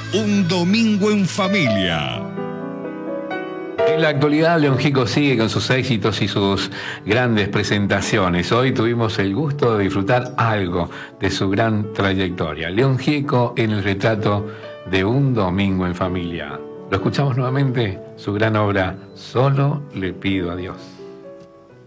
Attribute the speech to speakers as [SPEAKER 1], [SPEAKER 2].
[SPEAKER 1] Un domingo en familia.
[SPEAKER 2] En la actualidad, León Gieco sigue con sus éxitos y sus grandes presentaciones. Hoy tuvimos el gusto de disfrutar algo de su gran trayectoria. León Gieco en el retrato de Un domingo en familia. Lo escuchamos nuevamente, su gran obra, Solo le pido a Dios.